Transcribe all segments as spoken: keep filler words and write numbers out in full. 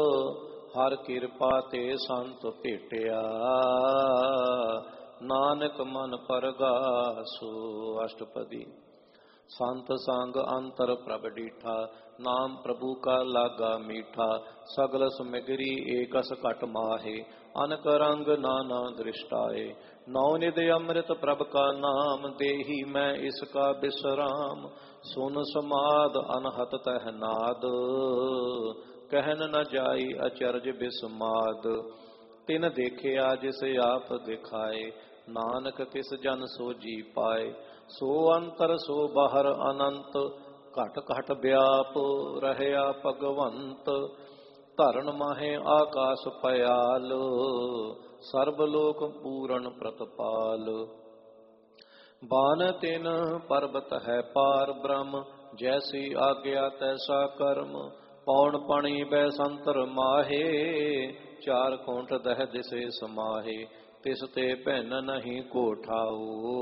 ਹਰ ਕਿਰਪਾ ਤੇ ਸੰਤ ਭੇਟਿਆ, ਨਾਨਕ ਮਨ ਪਰਗਾਸੁ। ਅਸ਼ਟਪਦੀ। ਸੰਤ ਸੰਗ ਅੰਤਰ ਪ੍ਰਭ ਡੀਠਾ, ਨਾਮ ਪ੍ਰਭੂ ਕਾ ਲਾਗਾ ਮੀਠਾ। ਸਗਲ ਸਮਗਰੀ ਏਕਸ ਘਟ ਮਾਹੇ, ਅਨਕ ਰੰਗ ਨਾਨਾ ਦ੍ਰਿਸ਼ਟਾਏ। ਨੌ ਨਿਧ ਅੰਮ੍ਰਿਤ ਪ੍ਰਭ ਕਾ ਨਾਮ, ਦੇਹੀ ਮੈਂ ਇਸ ਕਾ ਬਿਸਰਾਮ। ਸੁਨ ਸਮਾਦ ਅਨਹਤ ਤਹ ਨਾਦ, ਕਹਿਨ ਨ ਜਾਈ ਅਚਰਜ ਬਿਸਮਾਦ। ਤਿਨ ਦੇਖਿਆ ਜਿਸ ਆਪ ਦਿਖਾਏ, ਨਾਨਕ ਤਿਸ ਜਨ ਸੋ ਜੀ ਪਾਏ। ਸੋ ਅੰਤਰ ਸੋ ਬਾਹਰ ਅਨੰਤ, ਘਟ ਘਟ ਵਿਆਪ ਰਹਿਆ ਭਗਵੰਤ। ਧਰਨ ਮਾਹੇ ਆਕਾਸ ਪਇਆਲ, ਸਰਬ ਲੋਕ ਪੂਰਨ ਪ੍ਰਤਪਾਲ। ਬਾਨ ਤਿਨ ਪਰਬਤ ਹੈ ਪਾਰ ਬ੍ਰਹਮ, ਜੈਸੀ ਆਗਿਆ ਤੈਸਾ ਕਰਮ। ਪੌਣ ਪਣੀ ਬੈ ਸੰਤਰ ਮਾਹੇ, ਚਾਰ ਕੋਟ ਦਹ ਦਿਸੇ ਸਮਾਹੇ। ਤਿਸ ਤੇ ਭਿੰਨ ਨਹੀਂ ਕੋ ਠਾਉ,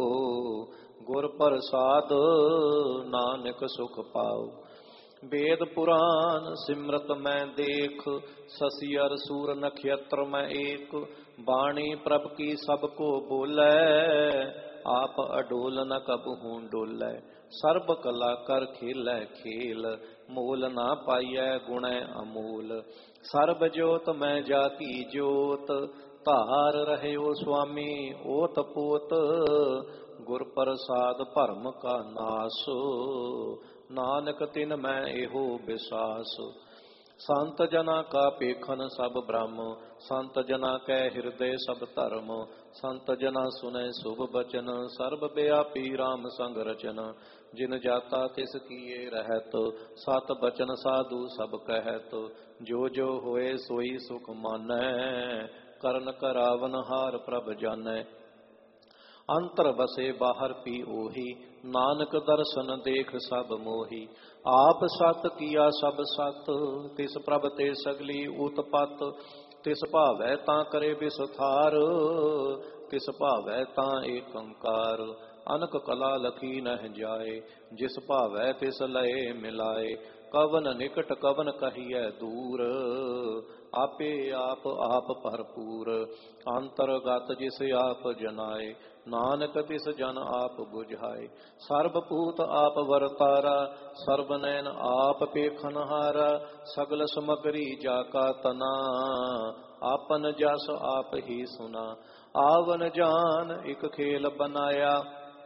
ਗੁਰ ਪ੍ਰਸਾਦ ਨਾਨਕ ਸੁਖ ਪਾਉ। ਵੇਦ ਪੁਰਾਨ ਸਿਮਰਤ ਮੈਂ ਦੇਖ, ਸਸੀ ਅਰ ਸੂਰ ਨਖਯਤਰ ਮੈਂ ਏਕ। ਬਾਣੀ ਪ੍ਰਭ ਕੀ ਸਭ ਕੋ ਬੋਲੇ, ਆਪ ਅਡੋਲ ਨ ਕਬਹੂ ਡੋਲੇ। ਸਰਬ ਕਲਾ ਕਰ ਖੇਲੈ ਖੇਲ, ਮੋਲ ਨਾ ਪਾਈਐ ਗੁਣੈ ਅਮੋਲ। ਸਰਬ ਜੋਤ ਮੈਂ ਜਾ ਕੀ ਜੋਤ, ਧਾਰ ਰਹਿਓ ਸੁਆਮੀ ਓਤ ਪੋਤ। ਗੁਰ ਪ੍ਰਸਾਦ ਭਰਮ ਕਾ ਨਾਸ, ਨਾਨਕ ਤਿਨ ਮੈਂ ਇਹੋ ਬਿਸਾਸ। ਸੰਤ ਜਨਾ ਕਾ ਪੇਖਨ ਸਭ ਬ੍ਰਹਮ, ਸੰਤ ਜਨਾ ਕੈ ਹਿਰਦੇ ਸਭ ਧਰਮ। ਸੰਤ ਜਨਾ ਸੁਨੈ ਸੁਭ ਬਚਨ, ਸਰਬ ਵਿਆਪੀ ਰਾਮ ਸੰਗ ਰਚਨ। ਜਿਨ ਜਾਤਾ ਤਿਸ ਕੀਏ ਰਹਿਤ, ਸਤ ਬਚਨ ਸਾਧੂ ਸਭ ਕਹਿਤ। ਜੋ ਜੋ ਹੋਏ ਸੋਈ ਸੁਖ ਮਾਨੈ, ਕਰਨ ਕਰਾਵਨ ਹਾਰ ਪ੍ਰਭ ਜਾਨੈ। ਅੰਤਰ ਬਸੇ ਬਾਹਰ ਪੀ ਉਹੀ, ਨਾਨਕ ਦਰਸ਼ਨ ਦੇਖ ਸਭ ਮੋਹੀ। ਆਪ ਸਤ ਕੀਆ ਸਭ ਸਤ, ਤਿਸ ਪ੍ਰਭ ਤੇ ਸਗਲੀ ਉਤਪਤ। ਤਿਸ ਭਾਵੈ ਤਾਂ ਕਰੇ ਵਿਸਥਾਰ, ਤਿਸ ਭਾਵੈ ਤਾਂ ਏਕੰਕਾਰ। ਅਨਕ ਕਲਾ ਲਖੀ ਨਹਿ ਜਾਏ, ਜਿਸ ਭਾਵੈ ਤਿਸ ਲਏ ਮਿਲਾਏ। ਕਵਨ ਨਿਕਟ ਕਵਨ ਕਹੀਐ ਦੂਰ, ਆਪੇ ਆਪ ਆਪ ਭਰਪੂਰ। ਅੰਤਰਗਤ ਜਿਸ ਆਪ ਜਨਾਏ, ਨਾਨਕ ਤਿਸ ਜਨ ਆਪ ਬੁਝਾਏ। ਸਰਬ ਭੂਤ ਆਪ ਵਰਤਾਰਾ, ਸਰਬ ਨੈਣ ਆਪ ਪੇਖਨਹਾਰਾ। ਸਗਲ ਸਮਗਰੀ ਜਾ ਕਾ ਤਨਾ, ਆਪਨ ਜਸ ਆਪ ਹੀ ਸੁਨਾ। ਆਵਨ ਜਾਨ ਇਕ ਖੇਲ ਬਨਾਇਆ,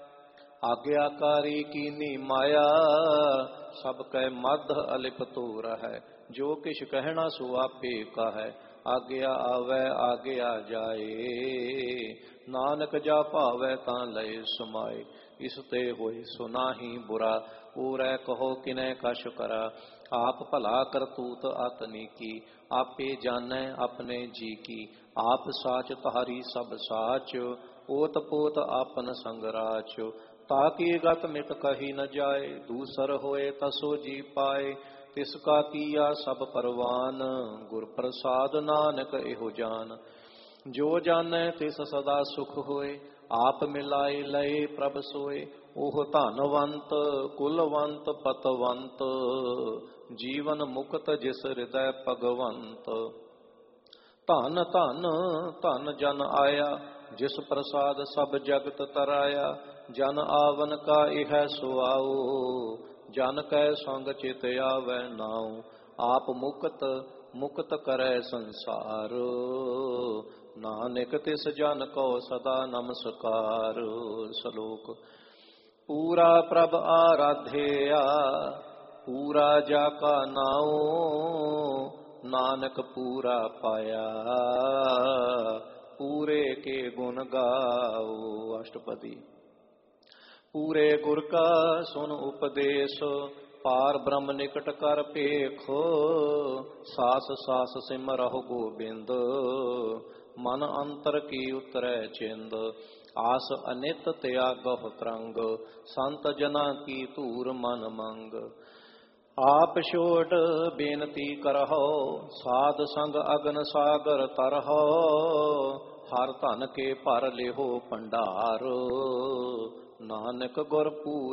ਆਗਿਆਕਾਰੀ ਕੀਨੀ ਮਾਇਆ। ਸਭ ਕੈ ਮਧ ਅਲਿਪ ਤੋ ਰਹੈ, ਜੋ ਕਿਛ ਕਹਿਣਾ ਸੋ ਆਪੇ ਕਹੈ। ਆਗਿਆ ਆਵੈ ਆਗਿਆ ਜਾਏ, ਨਾਨਕ ਜਾ ਭਾਵੈ ਤਾਂ ਲਏ ਸਮਾਏ। ਇਸ ਤੇ ਹੋਏ ਸੋ ਨਾਹੀ ਬੁਰਾ, ਊਰੈ ਕਹੋ ਕਿਨੈ ਕਛ ਕਰਾ। ਆਪ ਭਲਾ ਕਰਤੂਤ ਆਤਨੀ ਕੀ, ਆਪੇ ਜਾਣੈ ਆਪਣੇ ਜੀ ਕੀ। ਆਪ ਸਾਚ ਤਾਰੀ ਸਭ ਸਾਚ, ਓਤ ਪੋਤ ਆਪਨ ਸੰਗ ਰਾਚ। ਤਾਕੀ ਗਤ ਮਿਟ ਕਹੀ ਨ ਜਾਏ, ਦੂਸਰ ਹੋਏ ਤਸੋ ਜੀ ਪਾਏ। ਤਿਸ ਕਾ ਕੀਆ ਸਭ ਪਰਵਾਨ, ਗੁਰ ਪ੍ਰਸਾਦ ਨਾਨਕ ਇਹੋ ਜਾਨ। ਜੋ ਜਾਣੈ ਤਿਸ ਸਦਾ ਸੁਖ ਹੋਏ, ਆਪ ਮਿਲਾਏ ਲਏ ਪ੍ਰਭ ਸੋਏ। ਉਹ ਧਨਵੰਤ ਕੁਲਵੰਤ ਪਤਵੰਤ, ਜੀਵਨ ਮੁਕਤ ਜਿਸ ਹਿਰਦੈ ਭਗਵੰਤ। ਧਨ ਧਨ ਧਨ ਜਨ ਆਇਆ, ਜਿਸ ਪ੍ਰਸਾਦ ਸਭ ਜਗਤ ਤਰਾਇਆ। ਜਨ ਆਵਨ ਕਾ ਇਹ ਸੁਆਉ, ਜਨ ਕੈ ਸੰਗ ਚਿਤ ਆਵੈ ਨਾਉ। ਆਪ ਮੁਕਤ ਮੁਕਤ ਕਰੈ ਸੰਸਾਰ, ਨਾਨਕ ਤਿਸ ਜਨ ਕੋ ਸਦਾ ਨਮਸਕਾਰ। ਸ਼ਲੋਕ। ਪੂਰਾ ਪ੍ਰਭ ਆਰਾਧਿਆ, ਪੂਰਾ ਜਾ ਕਾ ਨਾਉ। ਨਾਨਕ ਪੂਰਾ ਪਾਇਆ, ਪੂਰੇ ਕੇ ਗੁਣ ਗਾਓ। ਅਸ਼ਟਪਦੀ। ਪੂਰੇ ਗੁਰ ਕਾ ਸੁਨ ਉਪਦੇਸ਼, ਪਾਰ ਬ੍ਰਹਮ ਨਿਕਟ ਕਰ ਭੇਖੋ। ਸਾਸ ਸਾਸ ਸਿਮਰਹੁ ਗੋਬਿੰਦ, ਮਨ ਅੰਤਰ ਕੀ ਉਤਰੈ ਚਿੰਦ। ਆਸ ਅਨਿਤ ਤਿਆਗਹੁ ਤਰੰਗ, ਸੰਤ ਜਨਾ ਕੀ ਧੂਰ ਮਨ ਮੰਗ। ਆਪ ਛੋੜ ਬੇਨਤੀ ਕਰਹੁ, ਸਾਧ ਸੰਗ ਅਗਨ ਸਾਗਰ ਤਰਹੁ। ਹਰ ਧਨ ਕੇ ਭਰ ਲਿਹੋ ਭੰਡਾਰ, ਨਾਨਕ ਗੁਰ ਪੂਰ